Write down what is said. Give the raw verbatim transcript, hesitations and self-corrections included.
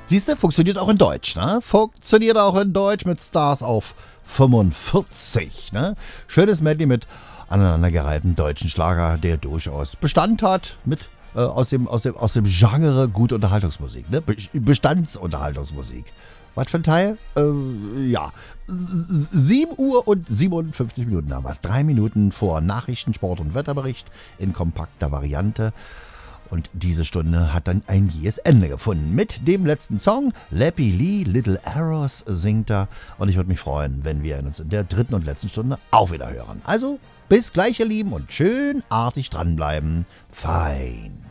Siehst du, funktioniert auch in Deutsch, ne? Funktioniert auch in Deutsch mit Stars auf fünfundvierzig, ne? Schönes Medley mit aneinandergereihten deutschen Schlager, der durchaus Bestand hat mit äh, aus, dem, aus, dem, aus dem Genre gute Unterhaltungsmusik, ne? Be- Bestandsunterhaltungsmusik. Was für ein Teil? Äh, ja, sieben Uhr und siebenundfünfzig Minuten haben wir es. Drei Minuten vor Nachrichten, Sport und Wetterbericht in kompakter Variante. Und diese Stunde hat dann ein jähes Ende gefunden. Mit dem letzten Song, Lappy Lee, Little Arrows, singt er. Und ich würde mich freuen, wenn wir uns in der dritten und letzten Stunde auch wieder hören. Also, bis gleich, ihr Lieben, und schön artig dranbleiben. Fein.